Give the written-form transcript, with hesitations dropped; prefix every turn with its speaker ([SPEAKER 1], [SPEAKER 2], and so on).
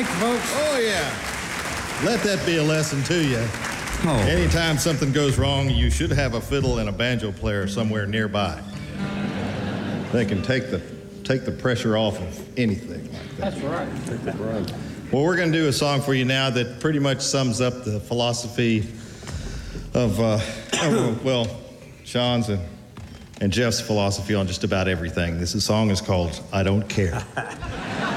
[SPEAKER 1] Thank you, folks.
[SPEAKER 2] Oh, yeah. Let that be a lesson to you.
[SPEAKER 1] Oh.
[SPEAKER 2] Anytime something goes wrong, you should have a fiddle and a banjo player somewhere nearby. They can take the pressure off of anything like that.
[SPEAKER 1] That's right. Take the brunt.
[SPEAKER 2] Well, we're going to do a song for you now that pretty much sums up the philosophy of, Sean's and Jeff's philosophy on just about everything. This song is called I Don't Care.